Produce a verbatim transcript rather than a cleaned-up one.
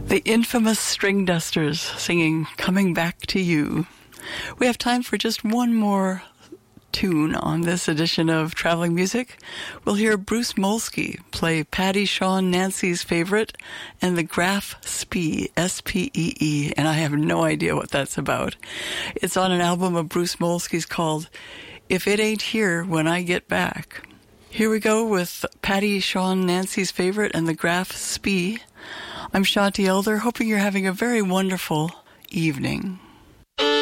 The infamous String Dusters singing Coming Back to You. We have time for just one more tune on this edition of Traveling Music. We'll hear Bruce Molsky play Patty Shawn Nancy's Favorite and the Graf Spee, S P E E, and I have no idea what that's about. It's on an album of Bruce Molsky's called If It Ain't Here When I Get Back. Here we go with Patty Shawn Nancy's Favorite and the Graf Spee. I'm Shanti Elder, hoping you're having a very wonderful evening.